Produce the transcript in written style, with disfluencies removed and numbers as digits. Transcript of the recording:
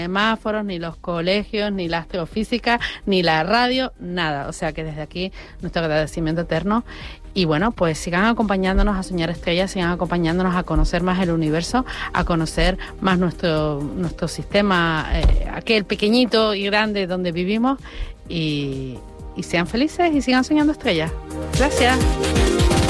semáforos, ni los colegios, ni la astrofísica, ni la radio, nada. O sea que desde aquí nuestro agradecimiento eterno. Y bueno, pues sigan acompañándonos a soñar estrellas, sigan acompañándonos a conocer más el universo, a conocer más nuestro sistema, aquel pequeñito y grande donde vivimos, y sean felices y sigan soñando estrellas. Gracias.